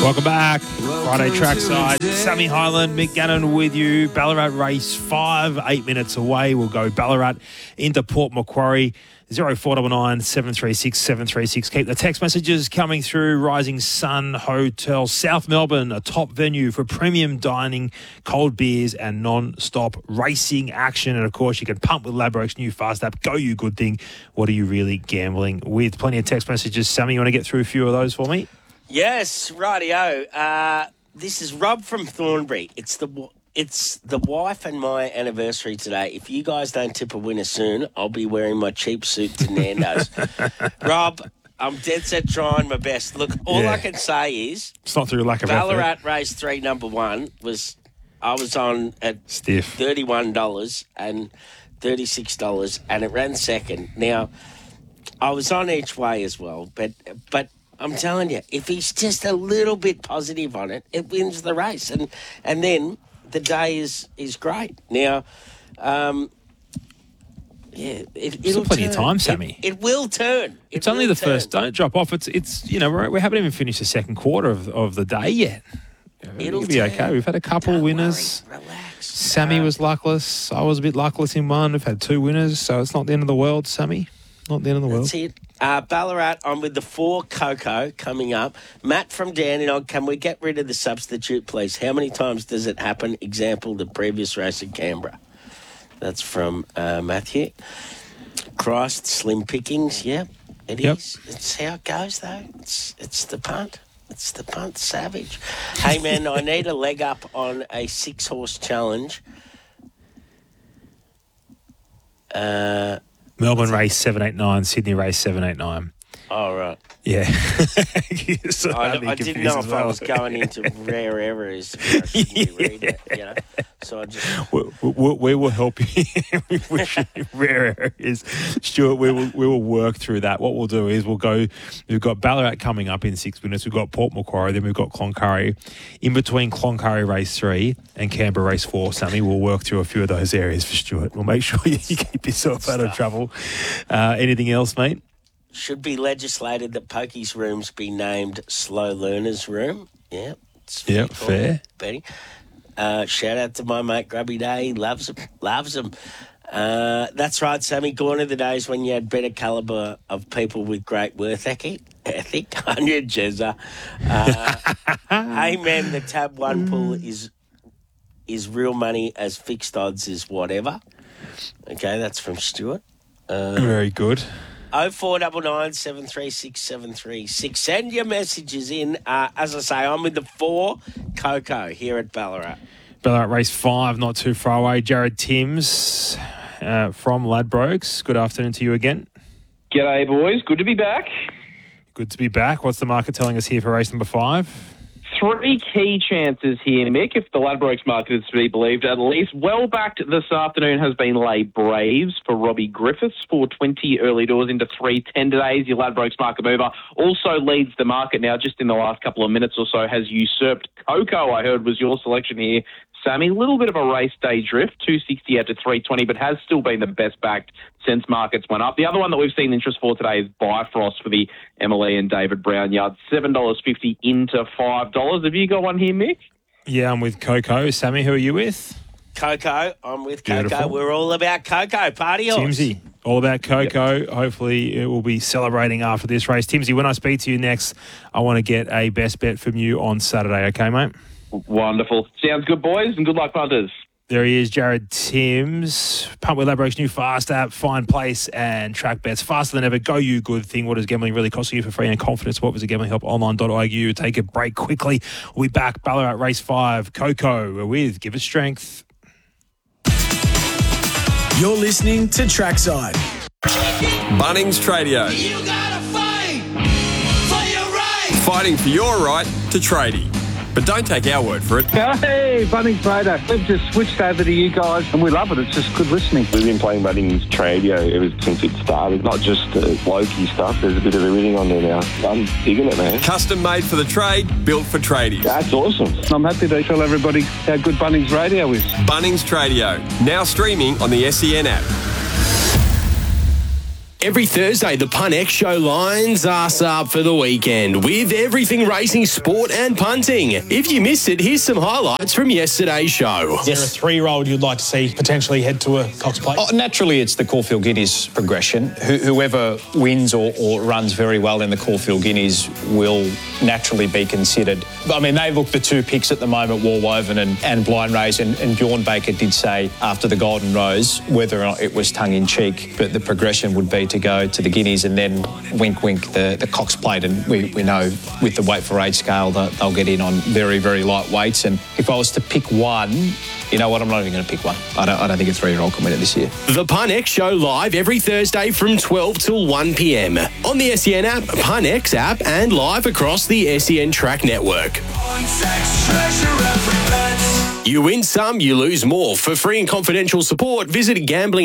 Welcome back. Friday Trackside. Sammy Highland, Mick Gannon with you. Ballarat race 5, 8 minutes away. We'll go Ballarat into Port Macquarie. 0499 736 736. Keep the text messages coming through. Rising Sun Hotel, South Melbourne, a top venue for premium dining, cold beers and non-stop racing action. And, of course, you can pump with Ladbrokes' new Fast app. Go, you good thing. What are you really gambling with? Plenty of text messages. Sammy, you want to get through a few of those for me? Yes, rightio. This is Rob from Thornbury. It's the wife and my anniversary today. If you guys don't tip a winner soon, I'll be wearing my cheap suit to Nando's. Rob, I'm dead set trying my best. Look, all I can say is... It's not through lack of Ballarat effort. race 3, number 1, I was on at Stiff. $31 and $36, and it ran second. Now, I was on each way as well, but I'm telling you, if he's just a little bit positive on it, it wins the race. And then the day is great. Now, it'll Still plenty turn. of time, Sammy. It will turn. It's only the first. Don't drop off. It's we haven't even finished the second quarter of the day yet. It'll be okay. We've had a couple winners. Worry. Relax. Sammy was luckless. I was a bit luckless in one. We've had 2 winners, so it's not the end of the world, Sammy. Not the end of the world. That's it. Ballarat, I'm with the 4 Coco coming up. Matt from Dandenong, can we get rid of the substitute, please? How many times does it happen? Example, the previous race in Canberra. That's from Matthew. Christ, slim pickings. Yep, it is. It's how it goes, though. It's the punt. It's the punt, savage. Hey, man, I need a leg up on a 6-horse challenge. Melbourne race 789, Sydney race 789. Oh, right. Yeah. I didn't know if I was going into rare errors. I shouldn't read it, So I just... We will help you with rare areas. Stuart, we will work through that. What we'll do is we've got Ballarat coming up in 6 minutes. We've got Port Macquarie, then we've got Cloncurry. In between Cloncurry race 3 and Canberra race 4, Sammy, we'll work through a few of those areas for Stuart. We'll make sure you keep yourself out of trouble. Anything else, mate? Should be legislated that Pokey's rooms be named Slow Learners Room. Yeah. Fair. Betty. Shout out to my mate Grubby Day. He loves them. That's right, Sammy. Gone are the days when you had better calibre of people with great worth ethic. On your Jezza. Hey, man, the tab 1 pool is real money as fixed odds is whatever. Okay, that's from Stuart. Very good. 0499 736 736. Send your messages in. As I say, I'm with the 4 Coco here at Ballarat. Ballarat race 5, not too far away. Jared Timms from Ladbrokes. Good afternoon to you again. G'day, boys. Good to be back. Good to be back. What's the market telling us here for race number 5? 3 key chances here, Mick, if the Ladbrokes market is to be believed at least. Well backed this afternoon has been Lay Braves for Robbie Griffiths, 4.20 early doors into 3.10 today's. Your Ladbrokes market mover also leads the market now, just in the last couple of minutes or so, has usurped Coco, I heard was your selection here, Sammy. A little bit of a race day drift, 260 out to 320, but has still been the best backed since markets went up. The other one that we've seen interest for today is Bifrost for the Emily and David Brown yard, $7.50 into $5. Have you got one here, Mick? Yeah, I'm with Coco. Sammy, who are you with? Coco. I'm with Coco. Beautiful. We're all about Coco. Party horse. Timsy, all about Coco. Yep. Hopefully it will be celebrating after this race. Timsy, when I speak to you next, I want to get a best bet from you on Saturday. Okay, mate? Wonderful. Sounds good, boys, and good luck, punters. There he is, Jared Timms. Pump with Ladbrokes' new Fast app, find place and track bets faster than ever. Go, you good thing. What does gambling really cost you for free and confidence? What was the gambling help online.io? Take a break quickly. We'll be back. Ballarat race 5. Coco, we're with Give Us Strength. You're listening to Trackside. Bunnings Tradio. You gotta fight for your right. Fighting for your right to tradie. But don't take our word for it. Hey, Bunnings Trader. We've just switched over to you guys and we love it. It's just good listening. We've been playing Bunnings Tradio ever since it started. Not just blokey stuff. There's a bit of everything on there now. I'm digging it, man. Custom made for the trade, built for tradies. That's awesome. I'm happy to tell everybody how good Bunnings Radio is. Bunnings Tradio. Now streaming on the SEN app. Every Thursday, the Pun X Show lines us up for the weekend with everything racing, sport and punting. If you missed it, here's some highlights from yesterday's show. Is there a 3-year-old you'd like to see potentially head to a Cox Plate? Naturally, it's the Caulfield Guineas progression. Whoever wins or runs very well in the Caulfield Guineas will naturally be considered. I mean, they look the two picks at the moment, Warwoven and Blind Rose, and Bjorn Baker did say after the Golden Rose whether or not it was tongue-in-cheek, but the progression would be to go to the Guineas and then wink the Cox Plate, and we know with the weight for age scale that they'll get in on very, very light weights. And if I was to pick one, you know what, I'm not even going to pick one. I don't think a 3-year-old can win it this year. The Pun X Show live every Thursday from 12 till 1 p.m. on the SEN app, Pun X app, and live across the SEN Track Network. You win some, you lose more. For free and confidential support, visit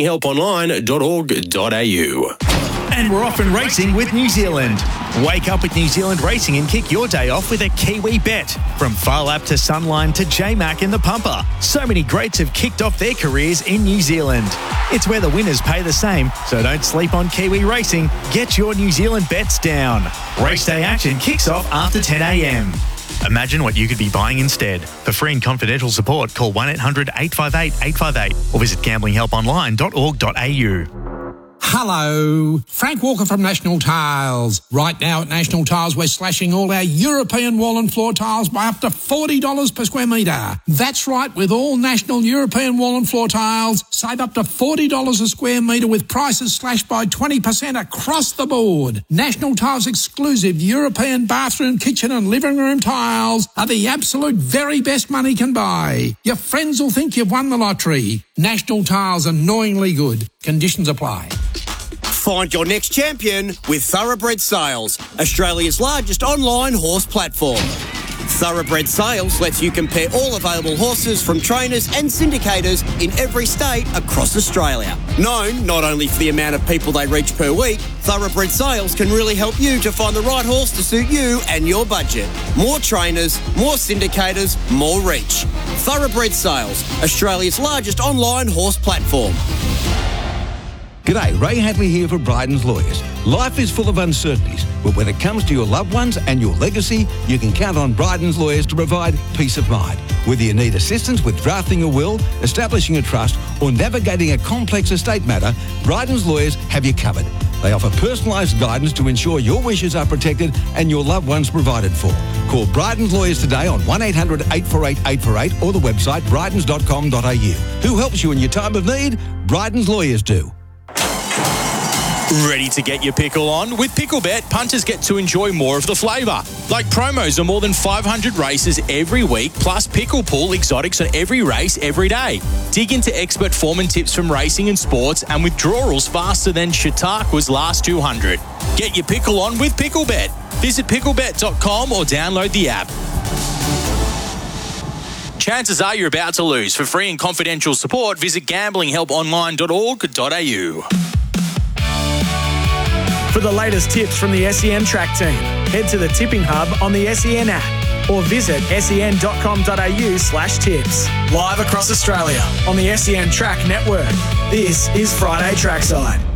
gamblinghelponline.org.au. And we're off and racing with New Zealand. Wake up with New Zealand Racing and kick your day off with a Kiwi bet. From Phar to Sunline to J-Mac in the Pumper, so many greats have kicked off their careers in New Zealand. It's where the winners pay the same, so don't sleep on Kiwi racing. Get your New Zealand bets down. Race day action kicks off after 10 a.m. Imagine what you could be buying instead. For free and confidential support, call 1-800-858-858 or visit gamblinghelponline.org.au. Hello, Frank Walker from National Tiles. Right now at National Tiles, we're slashing all our European wall and floor tiles by up to $40 per square metre. That's right, with all National European wall and floor tiles, save up to $40 a square metre with prices slashed by 20% across the board. National Tiles exclusive European bathroom, kitchen and living room tiles are the absolute very best money can buy. Your friends will think you've won the lottery. National Tiles, annoyingly good. Conditions apply. Find your next champion with Thoroughbred Sales, Australia's largest online horse platform. Thoroughbred Sales lets you compare all available horses from trainers and syndicators in every state across Australia. Known not only for the amount of people they reach per week, Thoroughbred Sales can really help you to find the right horse to suit you and your budget. More trainers, more syndicators, more reach. Thoroughbred Sales, Australia's largest online horse platform. G'day, Ray Hadley here for Bryden's Lawyers. Life is full of uncertainties, but when it comes to your loved ones and your legacy, you can count on Bryden's Lawyers to provide peace of mind. Whether you need assistance with drafting a will, establishing a trust, or navigating a complex estate matter, Bryden's Lawyers have you covered. They offer personalised guidance to ensure your wishes are protected and your loved ones provided for. Call Bryden's Lawyers today on 1-800-848-848 or the website brydens.com.au. Who helps you in your time of need? Bryden's Lawyers do. Ready to get your pickle on? With PickleBet, punters get to enjoy more of the flavour. Like promos on more than 500 races every week, plus pickle pool exotics on every race every day. Dig into expert form and tips from racing and sports and withdrawals faster than Chautauqua's last 200. Get your pickle on with PickleBet. Visit picklebet.com or download the app. Chances are you're about to lose. For free and confidential support, visit gamblinghelponline.org.au. For the latest tips from the SEN Track team, head to the Tipping Hub on the SEN app or visit sen.com.au/tips. Live across Australia on the SEN Track Network. This is Friday Trackside.